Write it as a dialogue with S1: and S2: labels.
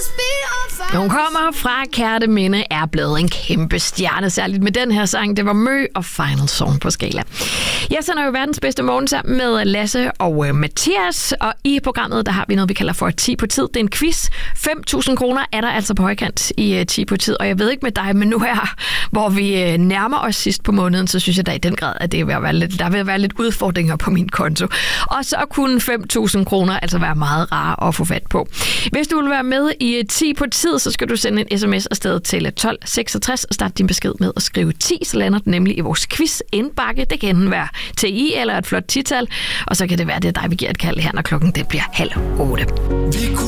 S1: Hun kommer fra Kærteminde, er blevet en kæmpe stjerne, særligt med den her sang. Det var Mø og Final Song på Skala. Jeg sender jo verdens bedste morgen sammen med Lasse og Mathias, og i programmet der har vi noget, vi kalder for 10 på tid. Det er en quiz. 5.000 kroner er der altså på højkant i 10 på tid, og jeg ved ikke med dig, men nu her, hvor vi nærmer os sidst på måneden, så synes jeg da i den grad, at det vil være lidt, der vil være lidt udfordringer på min konto. Og så kunne 5.000 kroner altså være meget rare at få fat på. Hvis du vil være med i 10 på tid, så skal du sende en sms afsted til 1266 og starte din besked med at skrive 10, så lander den nemlig i vores quiz-indbakke. Det kan enten være TI eller et flot 10-tal, og så kan det være, det er dig, vi giver et kald her, når klokken det bliver 7:30.